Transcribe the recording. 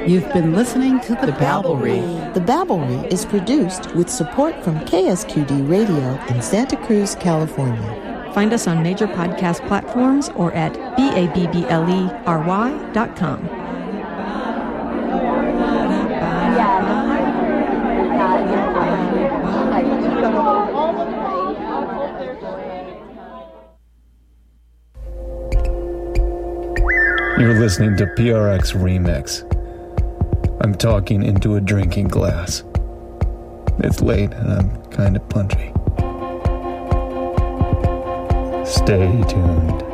You've been listening to The Babblery. The Babblery is produced with support from KSQD Radio in Santa Cruz, California. Find us on major podcast platforms or at BABBLERY.com. You're listening to PRX Remix. I'm talking into a drinking glass. It's late and I'm kind of punchy. Stay tuned.